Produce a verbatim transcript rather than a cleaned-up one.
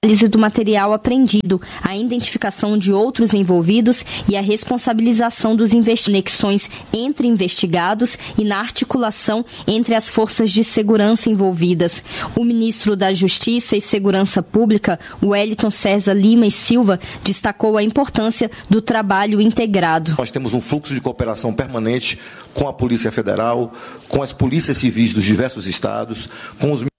análise do material apreendido, a identificação de outros envolvidos e a responsabilização dos conexões entre investigados e na articulação entre as forças de segurança envolvidas. O ministro da Justiça e Segurança Pública, Wellington César Lima e Silva, destacou a importância do trabalho integrado. Nós temos um fluxo de cooperação permanente com a Polícia Federal, com as polícias civis dos diversos estados, com os